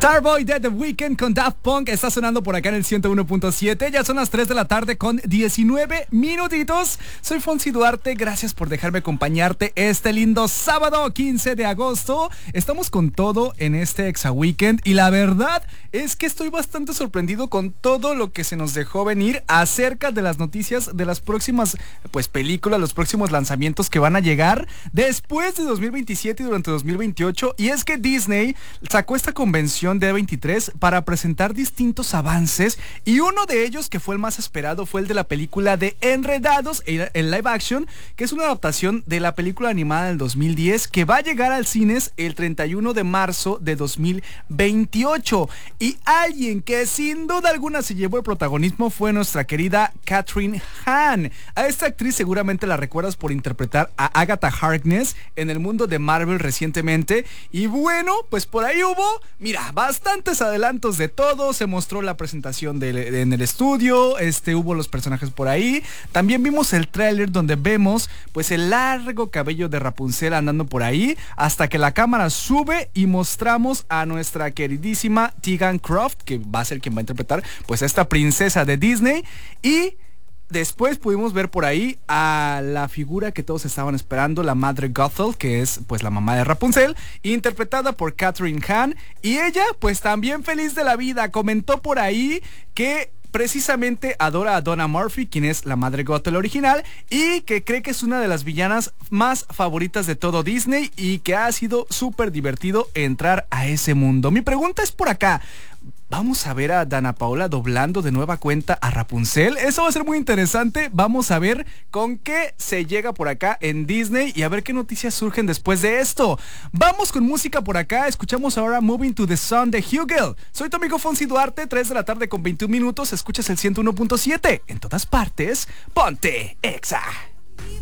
Starboy de The Weeknd con Daft Punk está sonando por acá en el 101.7. Ya son las 3 de la tarde con 19 minutitos. Soy Fonsi Duarte, gracias por dejarme acompañarte este lindo sábado 15 de agosto. Estamos con todo en este Exa Weekend y la verdad es que estoy bastante sorprendido con todo lo que se nos dejó venir acerca de las noticias de las próximas películas, los próximos lanzamientos que van a llegar después de 2027 y durante 2028. Y es que Disney sacó esta convención de A23 para presentar distintos avances y uno de ellos, que fue el más esperado, fue el de la película de Enredados en live action, que es una adaptación de la película animada del 2010 que va a llegar al cines el 31 de marzo de 2028. Y alguien que sin duda alguna se llevó el protagonismo fue nuestra querida Kathryn Hahn. A esta actriz seguramente la recuerdas por interpretar a Agatha Harkness en el mundo de Marvel recientemente. Y bueno, pues por ahí hubo, mira, bastantes adelantos de todo. Se mostró la presentación en el estudio, hubo los personajes por ahí. También vimos el tráiler donde vemos pues el largo cabello de Rapunzel andando por ahí, hasta que la cámara sube y mostramos a nuestra queridísima Tegan Croft, que va a ser quien va a interpretar pues a esta princesa de Disney. Y después pudimos ver por ahí a la figura que todos estaban esperando, la madre Gothel, que es pues la mamá de Rapunzel, interpretada por Kathryn Hahn. Y ella pues también feliz de la vida, comentó por ahí que precisamente adora a Donna Murphy, quien es la madre Gothel original, y que cree que es una de las villanas más favoritas de todo Disney y que ha sido súper divertido entrar a ese mundo. Mi pregunta es por acá: ¿vamos a ver a Dana Paola doblando de nueva cuenta a Rapunzel? Eso va a ser muy interesante. Vamos a ver con qué se llega por acá en Disney y a ver qué noticias surgen después de esto. Vamos con música por acá. Escuchamos ahora Moving to the Sun de Hugel. Soy tu amigo Fonsi Duarte, 3 de la tarde con 21 minutos. Escuchas el 101.7. En todas partes, ponte Exa.